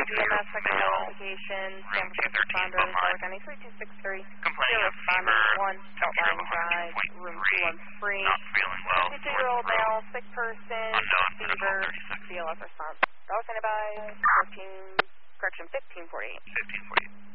EMS second notification, San Francisco responders, Dollar County 3263, complaining of fever, 1, Outline Drive, room 213, not feeling well, 52-year-old male, sick person, fever, BLS response. Dollar County by 1548. 1548.